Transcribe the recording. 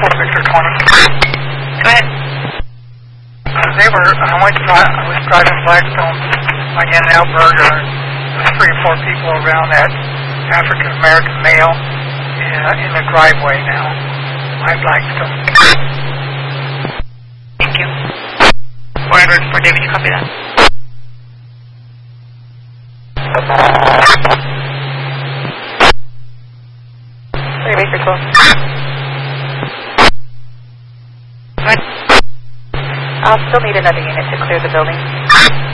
Victor 20. Go ahead. I was driving Blackstone, my In-N-Out Burger, and there was 3 or 4 people around that African-American male in the driveway now, my Blackstone. Thank you. 4 David, you copy that? Victor 12. I'll still need another unit to clear the building.